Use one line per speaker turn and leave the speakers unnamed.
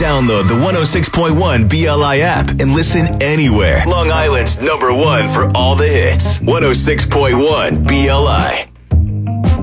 Download the 106.1 BLI app and listen anywhere. Long Island's #1 for all the hits. 106.1 BLI.